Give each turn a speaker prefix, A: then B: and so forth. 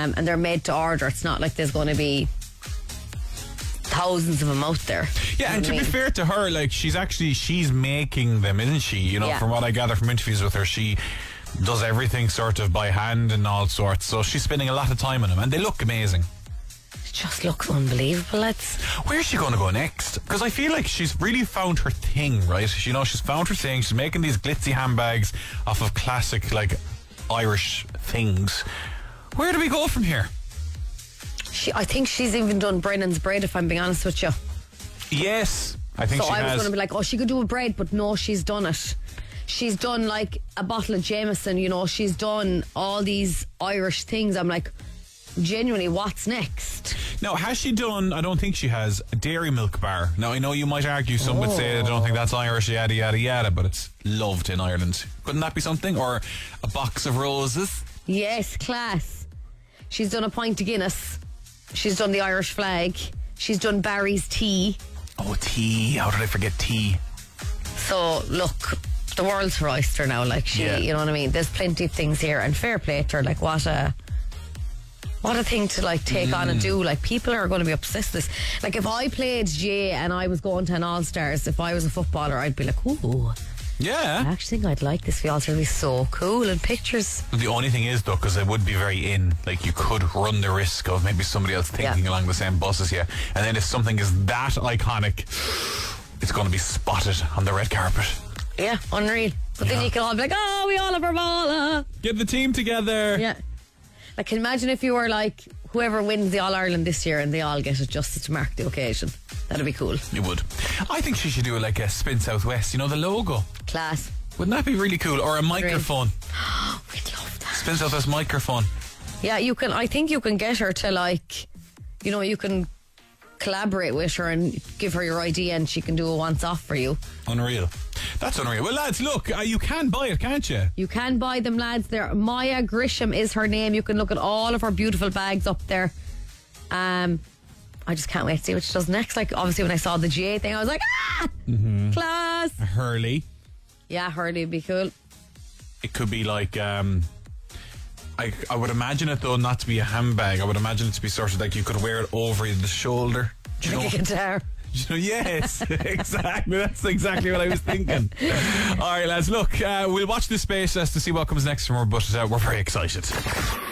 A: and they're made to order. It's not like there's going to be thousands of them out there.
B: Yeah, and to be fair to her, like she's making them, isn't she? You know, from what I gather from interviews with her, she does everything sort of by hand and all sorts. So she's spending a lot of time on them, and they look amazing.
A: It just looks unbelievable.
B: Where's she going to go next? Because I feel like she's really found her thing, right? You know, she's found her thing. She's making these glitzy handbags off of classic, like, Irish things. Where do we go from here?
A: I think she's even done Brennan's bread, if I'm being honest with you.
B: Yes, I think
A: she has. So I was going to be like, she could do a bread, but no, she's done it. She's done like a bottle of Jameson, you know, she's done all these Irish things. I'm like, genuinely, what's next?
B: Now, has she done, I don't think she has, a dairy milk bar. Now, I know you might argue, some would say I don't think that's Irish, yada, yada, yada, but it's loved in Ireland. Couldn't that be something? Or a box of roses?
A: Yes, class. She's done a pint of Guinness. She's done the Irish flag. She's done Barry's tea.
B: Oh, tea. How did I forget tea?
A: So, look, the world's her oyster now. Like, you know what I mean? There's plenty of things here, and fair play to her. Like, what a thing to, like, take on and do. Like, people are going to be obsessed with this. Like, if I played Jay and I was going to an All-Stars, if I was a footballer, I'd be like, ooh.
B: Yeah.
A: I actually think I'd like this for All-Stars. It'd be so cool, and pictures.
B: The only thing is, though, because it would be very in, like, you could run the risk of maybe somebody else thinking along the same bus as you. And then if something is that iconic, it's going to be spotted on the red carpet.
A: Yeah, unreal. But then you can all be like, oh, we all have our ball.
B: Get the team together.
A: Yeah. Like, imagine if you were like, whoever wins the All-Ireland this year and they all get it just to mark the occasion. That'd be cool.
B: It would. I think she should do like a Spin Southwest, you know, the logo.
A: Class.
B: Wouldn't that be really cool? Or a microphone.
A: We'd love that.
B: Spin Southwest microphone.
A: Yeah, you can. I think you can get her to, like, you know, you can collaborate with her and give her your idea and she can do a once off for you.
B: Unreal. That's unreal. Well, lads, look, you can buy it, can't you?
A: You can buy them, lads. There, Maya Grisham is her name. You can look at all of her beautiful bags up there. I just can't wait to see what she does next. Like, obviously, when I saw the GA thing, I was like, class.
B: A Hurley.
A: Yeah, Hurley would be cool.
B: It could be like, I would imagine it, though, not to be a handbag. I would imagine it to be sort of like you could wear it over the shoulder. Do you know?
A: Like a guitar.
B: Yes, exactly. That's exactly what I was thinking. All right, lads, look, we'll watch this space as to see what comes next from her, but we're very excited.